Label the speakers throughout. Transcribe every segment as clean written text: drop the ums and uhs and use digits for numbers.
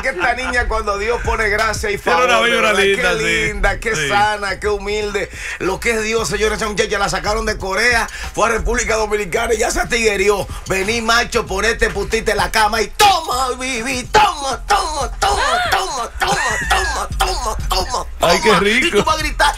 Speaker 1: que esta niña cuando Dios pone gracia y favor,
Speaker 2: una vibra linda,
Speaker 1: qué linda, qué sana, qué humilde. Lo que es Dios, señores, esa muchacha la sacaron de Corea, fue a República Dominicana y ya se atiguerió. Vení, macho, ponete putita en la cama y toma, Vivi, toma.
Speaker 2: Ay, qué rico.
Speaker 1: Y tú vas a gritar,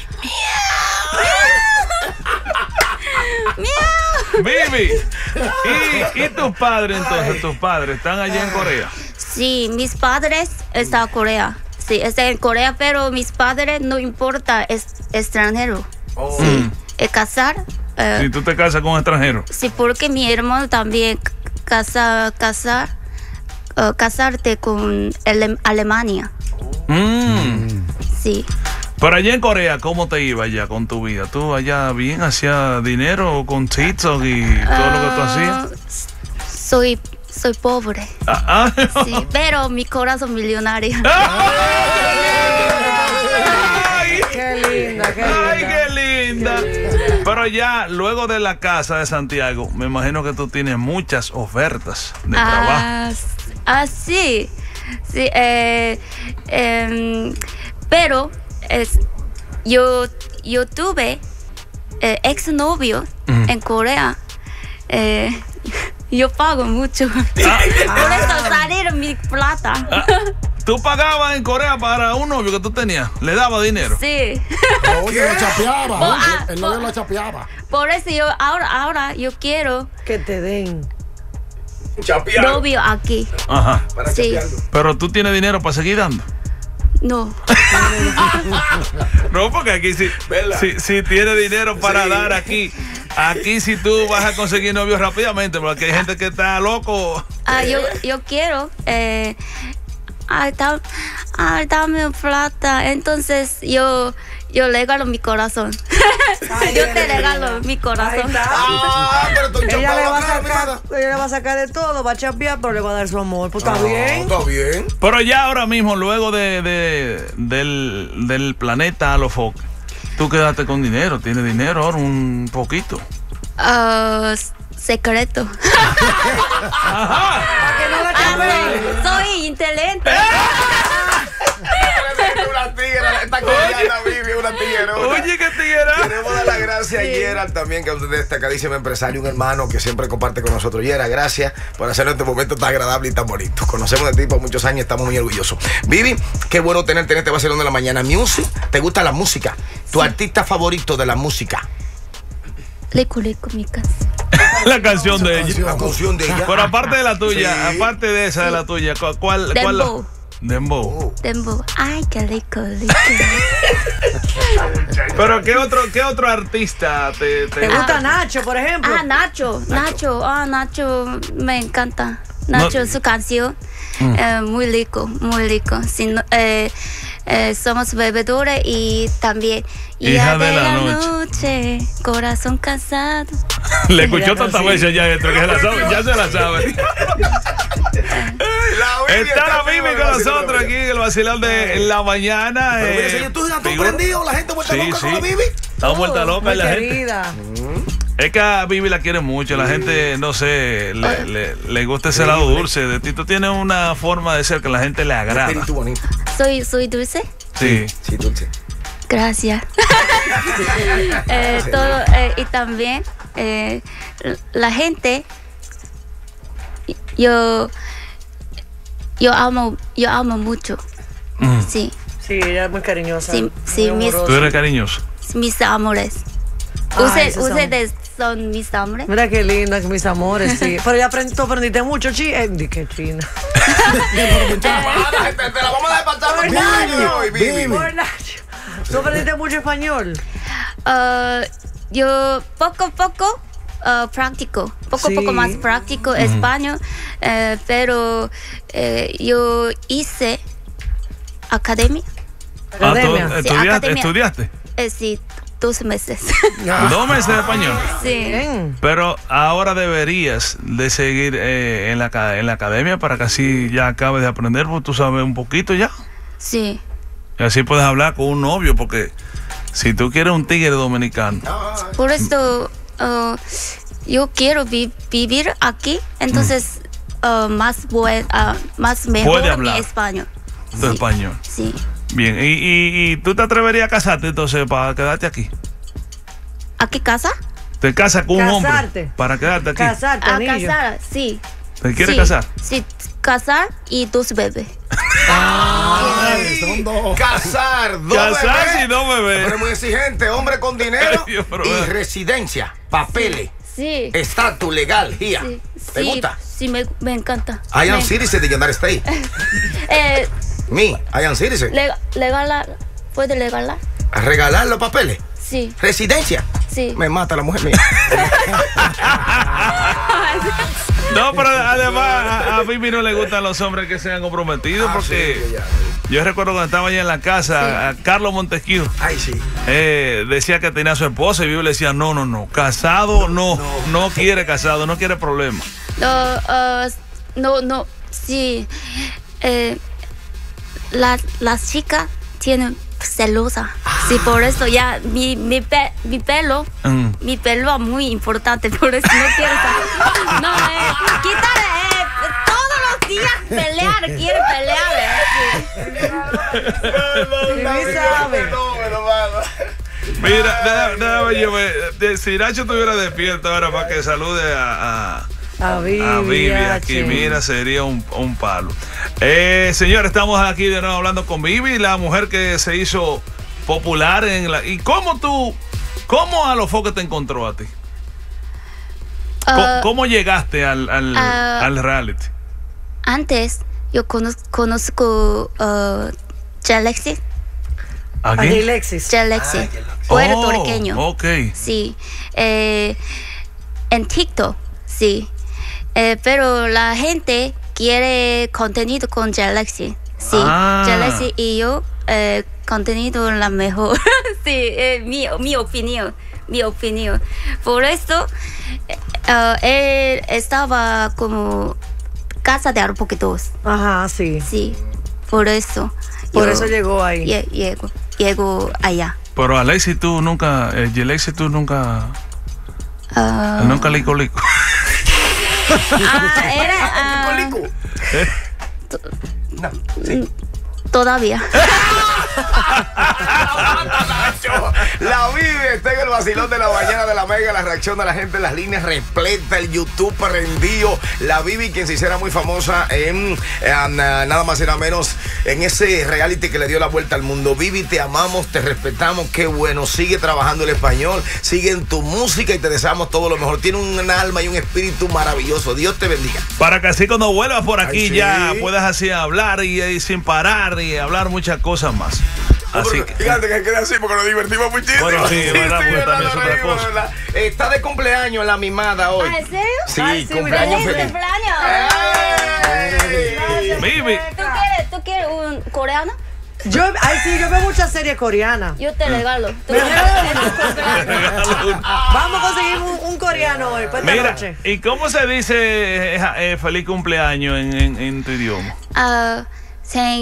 Speaker 2: Vivi, ¿y tus padres entonces? ¿Tus padres están allá en Corea?
Speaker 3: Sí, mis padres están en Corea. Sí, están en Corea, pero mis padres no importa, es extranjero. Sí, casar.
Speaker 2: Si tú te casas con un extranjero.
Speaker 3: Sí, porque mi hermano también casarte con Alemania. Sí.
Speaker 2: Pero allá en Corea, ¿cómo te iba allá con tu vida? ¿Tú allá bien hacías dinero con TikTok y todo lo que tú hacías?
Speaker 3: Soy pobre. Sí, pero mi corazón millonario.
Speaker 2: ¡Ay,
Speaker 4: qué linda, qué linda!
Speaker 2: ¡Ay, qué linda! Pero ya, luego de la casa de Santiago, me imagino que tú tienes muchas ofertas de trabajo.
Speaker 3: Sí. Sí, pero yo tuve exnovio en Corea. Yo pago mucho. Por eso salir mi plata.
Speaker 2: ¿Tú pagabas en Corea para un novio que tú tenías? ¿Le daba dinero?
Speaker 3: Sí.
Speaker 5: Oye, lo chapeaba. El novio lo chapeaba.
Speaker 3: Por eso yo ahora yo quiero
Speaker 4: que te den
Speaker 3: novio aquí.
Speaker 2: Ajá.
Speaker 1: Para
Speaker 3: sí.
Speaker 2: Pero tú tienes dinero para seguir dando.
Speaker 3: No.
Speaker 2: No, porque aquí sí tiene dinero para dar aquí. Aquí sí tú vas a conseguir novios rápidamente, porque hay gente que está loco.
Speaker 3: Yo quiero dame plata. Entonces yo regalo mi corazón. Yo te regalo mi corazón.
Speaker 1: pero tú
Speaker 4: ella le va a sacar de todo, va a chapear, pero le va a dar su amor. Pues está bien.
Speaker 1: Está bien.
Speaker 2: Pero ya ahora mismo, luego del planeta Alofoque, tú quedaste con dinero. ¿Tienes dinero ahora un poquito?
Speaker 3: Secreto.
Speaker 2: Ajá.
Speaker 4: Para que no la chapeen.
Speaker 3: Soy inteligente.
Speaker 1: Una tigra, esta coreana vive una tigra.
Speaker 2: Oye, qué tigra.
Speaker 1: Queremos dar las gracias a Gerald también, que es un destacadísimo empresario, un hermano que siempre comparte con nosotros. Gerald, gracias por hacer este momento tan agradable y tan bonito. Conocemos de ti por muchos años, estamos muy orgullosos. Vivi, qué bueno tenerte en este Vacilón de la Mañana. Music, ¿te gusta la música? ¿Tu artista favorito de la música?
Speaker 3: Leco, mi casa.
Speaker 2: La canción de ella.
Speaker 1: La canción de ella.
Speaker 2: Pero aparte de la tuya,
Speaker 1: Sí.
Speaker 2: aparte de esa de la tuya, ¿cuál?
Speaker 3: Dembow. Ay, qué rico.
Speaker 2: Pero ¿qué otro artista te
Speaker 4: gusta? Nacho, por ejemplo.
Speaker 3: Nacho me encanta. Nacho, su canción muy rico. Somos bebedores y también
Speaker 2: Hija de la noche,
Speaker 3: corazón cansado.
Speaker 2: Le escuchó tantas veces ya esto que ya se la sabe. Está la Vivi con nosotros aquí en el Vacilón de la Mañana.
Speaker 1: ¿Tú estás prendido? ¿La gente vuelta loca con la Vivi?
Speaker 2: Estamos vuelta loca la gente.
Speaker 4: Querida.
Speaker 2: Es que a Vivi la quiere mucho. La gente, no sé, le gusta ese lado dulce de ti. Tú tienes una forma de ser que a la gente le agrada.
Speaker 1: Espíritu bonito.
Speaker 3: ¿Soy dulce?
Speaker 2: Sí.
Speaker 1: Sí, dulce.
Speaker 3: Gracias. Y también la gente, yo amo mucho. Sí.
Speaker 4: Sí, ella es muy cariñosa.
Speaker 3: Sí,
Speaker 2: Tú eres cariñoso.
Speaker 3: mis amores. Ustedes son mis amores.
Speaker 4: Mira qué linda, mis amores, sí. Pero ya tú aprendiste mucho, qué china.
Speaker 1: Te la vamos a dejar pasar por Vivi.
Speaker 4: ¿Tú aprendiste mucho español?
Speaker 3: Yo poco a poco práctico, poco más práctico español, pero yo hice academia.
Speaker 2: ¿Estudiaste?
Speaker 3: Sí, 2 meses.
Speaker 2: 2 meses de español.
Speaker 3: Sí.
Speaker 2: Pero ahora deberías de seguir en la academia para que así ya acabes de aprender, porque tú sabes un poquito ya.
Speaker 3: Sí.
Speaker 2: Y así puedes hablar con un novio, porque si tú quieres un tigre dominicano.
Speaker 3: Por esto yo quiero vivir aquí, entonces más mejor mi español.
Speaker 2: Tu español.
Speaker 3: Sí.
Speaker 2: Bien, ¿y tú te atreverías a casarte entonces para quedarte aquí?
Speaker 3: ¿A qué casa?
Speaker 2: ¿Te casas con un hombre
Speaker 4: Casarte.
Speaker 2: para quedarte aquí?
Speaker 4: Casarte,
Speaker 3: A
Speaker 4: anillo.
Speaker 3: casar, sí.
Speaker 2: ¿Te quieres
Speaker 3: Sí,
Speaker 2: casar?
Speaker 3: Sí, casar y 2 bebés.
Speaker 5: Ay, son dos.
Speaker 1: Casar, dos
Speaker 2: Casarse
Speaker 1: bebés.
Speaker 2: y dos bebés.
Speaker 1: Pero es muy exigente, hombre con dinero
Speaker 2: Ay, Dios, pero
Speaker 1: y
Speaker 2: bueno.
Speaker 1: residencia, papeles,
Speaker 3: Sí.
Speaker 1: estatus legal, guía.
Speaker 3: Sí,
Speaker 1: ¿Te
Speaker 3: sí,
Speaker 1: gusta?
Speaker 3: Sí, me encanta.
Speaker 1: I am citizen de United States. Me, I am citizen.
Speaker 3: Legalar, ¿puede legalar?
Speaker 1: A regalar los papeles.
Speaker 3: Sí,
Speaker 1: Residencia.
Speaker 3: sí.
Speaker 1: Me mata la mujer mía.
Speaker 2: No, pero además a Vivi no le gustan los hombres que sean comprometidos porque
Speaker 1: sí, ya.
Speaker 2: yo recuerdo cuando estaba allá en la casa, a Carlos Montesquieu
Speaker 1: Ay, sí.
Speaker 2: decía que tenía a su esposa y Vivi le decía, no, casado no quiere casado, no quiere problemas.
Speaker 3: No, sí. Las chicas tienen celosa. Sí, por eso ya mi pelo es muy importante, por eso no quiero estar. No, quítale, todos los días quiere pelear.
Speaker 4: Sí, sabe.
Speaker 2: Mira, déjame yo ver, si Nacho estuviera despierto ahora para que salude a Vivi aquí, mira, sería un palo. Señor, estamos aquí de nuevo hablando con Vivi, la mujer que se hizo popular en la... ¿Y cómo a los foques te encontró a ti? ¿Cómo llegaste al reality?
Speaker 3: Antes yo conozco Jalexi.
Speaker 2: ¿A
Speaker 4: Aquí
Speaker 2: quién?
Speaker 4: Lexis.
Speaker 3: Jalexi, puertorriqueño.
Speaker 2: Ok.
Speaker 3: Sí, en TikTok, sí. Pero la gente quiere contenido con Jalexi. Sí, Jalexi y yo, contenido la mejor. Sí, mi opinión. Por eso, él estaba como casa de arpoquitos.
Speaker 4: Ajá, sí.
Speaker 3: Sí, por eso.
Speaker 4: Por eso llegó ahí.
Speaker 3: Llego allá.
Speaker 2: Pero Alexi, tú nunca, Yelexi, tú nunca, nunca lico.
Speaker 3: Era
Speaker 1: Colico. No, sí.
Speaker 3: todavía.
Speaker 1: La Vive está en el vacilón de la mañana de la Mega, la reacción de la gente en las líneas repleta, el YouTube prendido. La Vivi, quien se hiciera muy famosa en nada más y nada menos en ese reality que le dio la vuelta al mundo. Vivi, te amamos, te respetamos, qué bueno. Sigue trabajando el español, sigue en tu música y te deseamos todo lo mejor. Tiene un alma y un espíritu maravilloso. Dios te bendiga.
Speaker 2: Para que así cuando vuelvas por aquí
Speaker 1: Ay, sí.
Speaker 2: ya puedas así hablar y sin parar y hablar muchas cosas más. Así que,
Speaker 1: Fíjate que queda así porque nos divertimos muchísimo.
Speaker 2: Bueno, sí, verdad, porque también es otra
Speaker 1: reímos,
Speaker 2: cosa.
Speaker 1: ¿verdad? Está de cumpleaños la mimada hoy.
Speaker 3: ¿En serio?
Speaker 1: Sí,
Speaker 4: Ay, sí,
Speaker 1: cumpleaños
Speaker 4: mira,
Speaker 1: feliz. ¡Ey!
Speaker 2: Vivi,
Speaker 3: ¿Tú quieres un coreano?
Speaker 4: Yo veo muchas series coreanas.
Speaker 3: Yo te regalo.
Speaker 4: Vamos a conseguir un coreano hoy, para esta
Speaker 2: mira,
Speaker 4: noche.
Speaker 2: ¿y cómo se dice feliz cumpleaños en tu idioma?
Speaker 3: 생일